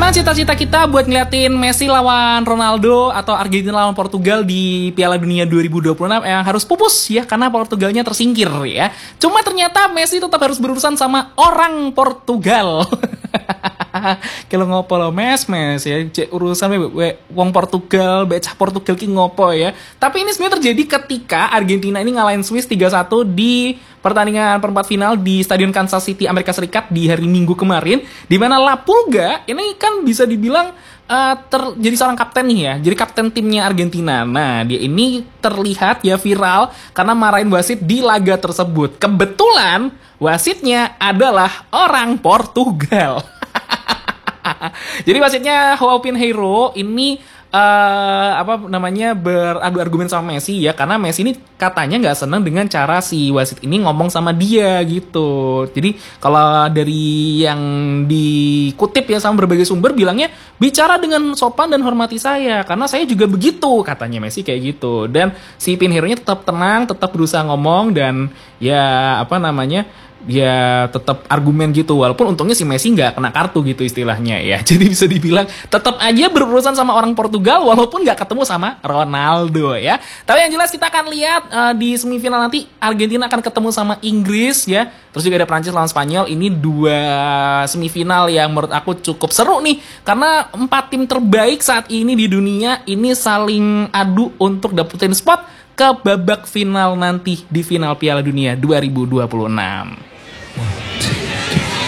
Gimana cita-cita kita buat ngeliatin Messi lawan Ronaldo atau Argentina lawan Portugal di Piala Dunia 2026 yang harus pupus ya karena Portugalnya tersingkir ya. Cuma ternyata Messi tetap harus berurusan sama orang Portugal. Kalau ngopo lo mes ya, cek urusan wong Portugal, becah Portugal ki ngopo ya. Tapi ini sebenarnya terjadi ketika Argentina ini ngalahin Swiss 3-1 di pertandingan perempat final di Stadion Kansas City, Amerika Serikat di hari Minggu kemarin, di mana La Pulga ini kan bisa dibilang jadi seorang kapten nih ya, jadi kapten timnya Argentina. Nah, dia ini terlihat ya viral karena marahin wasit di laga tersebut. Kebetulan wasitnya adalah orang Portugal. Jadi wasitnya João Pinheiro ini beradu argumen sama Messi ya, karena Messi ini katanya nggak seneng dengan cara si wasit ini ngomong sama dia gitu. Jadi kalau dari yang dikutip ya sama berbagai sumber bilangnya bicara dengan sopan dan hormati saya karena saya juga begitu, katanya Messi kayak gitu. Dan si Pinheiro-nya tetap tenang, tetap berusaha ngomong dan ya dia tetap argumen gitu, walaupun untungnya si Messi nggak kena kartu gitu istilahnya ya. Jadi bisa dibilang tetap aja berurusan sama orang Portugal walaupun nggak ketemu sama Ronaldo ya. Tapi yang jelas kita akan lihat di semifinal nanti Argentina akan ketemu sama Inggris ya. Terus juga ada Prancis lawan Spanyol. Ini dua semifinal yang menurut aku cukup seru nih karena 4 tim terbaik saat ini di dunia ini saling adu untuk dapetin spot ke babak final nanti di final Piala Dunia 2026.